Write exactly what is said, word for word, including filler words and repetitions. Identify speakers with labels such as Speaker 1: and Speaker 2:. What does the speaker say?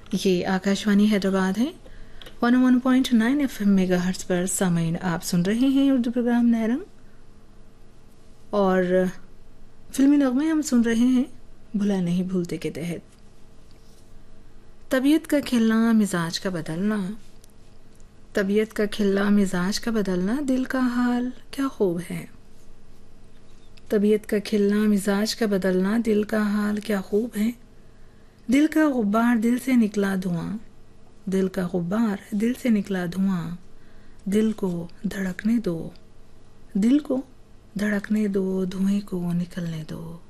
Speaker 1: ये आकाशवाणी हैदराबाद है। वन ओ one point nine F M mega hertz पर सामईन आप सुन रहे हैं उर्दू प्रोग्राम नैरंग, और फिल्मी नगमे हम सुन रहे हैं भुला नहीं भूलते के तहत। तबीयत का खिलना मिजाज का बदलना, तबीयत का खिलना मिजाज का बदलना, दिल का हाल क्या खूब है। तबीयत का खिलना मिजाज का बदलना, दिल का हाल क्या खूब है। दिल का गुब्बार दिल से निकला धुआं, दिल का गुब्बार दिल से निकला धुआं, दिल को धड़कने दो, दिल को धड़कने दो, धुएं को निकलने दो।